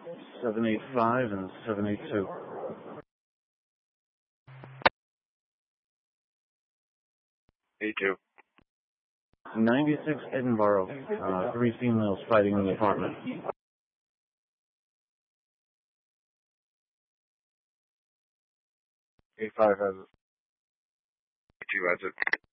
785 and 782. 82. 96 Edinburgh. 3 females fighting in the apartment. 85 has it. 82 has it.